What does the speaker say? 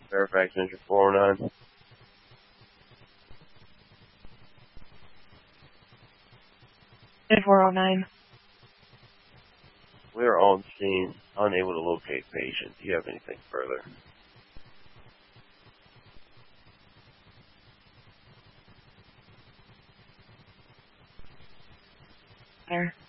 Fairfax Engine 409. Engine 409. We are on scene, unable to locate patient. Do you have anything further? There.